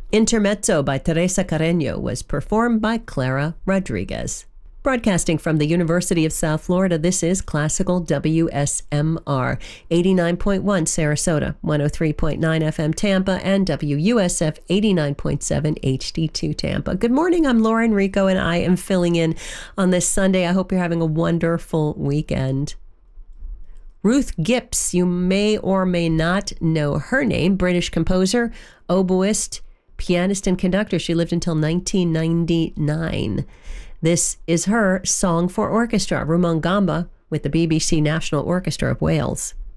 Intermezzo by Teresa Carreño was performed by Clara Rodriguez. Broadcasting from the University of South Florida, this is Classical WSMR, 89.1 Sarasota, 103.9 FM Tampa, and WUSF 89.7 HD2 Tampa. Good morning, I'm Lauren Rico, and I am filling in on this Sunday. I hope you're having a wonderful weekend. Ruth Gipps, you may or may not know her name, British composer, oboist, pianist, and conductor. She lived until 1999. This is her Song for Orchestra, Rumon Gamba, with the BBC National Orchestra of Wales.